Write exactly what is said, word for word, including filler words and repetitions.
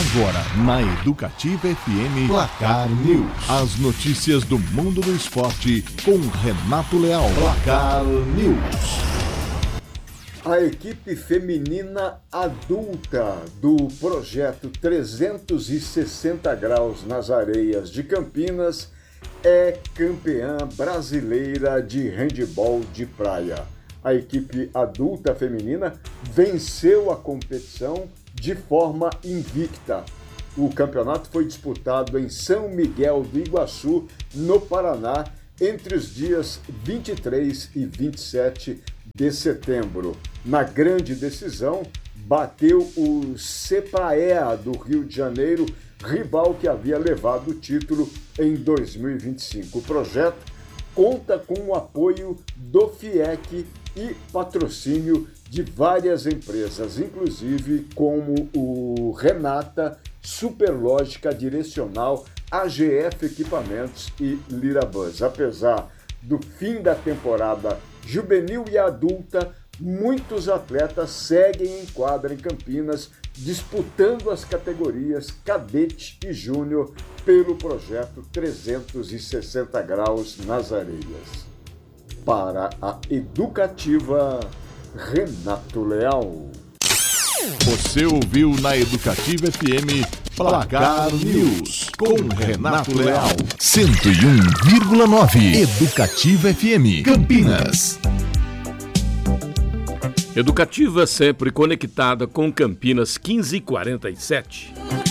Agora, na Educativa F M, Placar News. As notícias do mundo do esporte com Renato Leal. Placar News. A equipe feminina adulta do projeto trezentos e sessenta graus nas areias de Campinas é campeã brasileira de handebol de praia. A equipe adulta feminina venceu a competição de forma invicta. O campeonato foi disputado em São Miguel do Iguaçu, no Paraná, entre os dias vinte e três e vinte e sete de setembro. Na grande decisão, bateu o Cepraea do Rio de Janeiro, rival que havia levado o título em dois mil e vinte e cinco. O projeto conta com o apoio do FIEC e patrocínio de várias empresas, inclusive como o Renata, Superlógica Direcional, A G F Equipamentos e Lirabus. Apesar do fim da temporada juvenil e adulta, muitos atletas seguem em quadra em Campinas, disputando as categorias cadete e júnior pelo projeto trezentos e sessenta graus nas areias. Para a Educativa, Renato Leal. Você ouviu na Educativa F M Placar News com Renato Leal. cento e um vírgula nove Educativa F M Campinas. Educativa sempre conectada com Campinas quinze e quarenta e sete.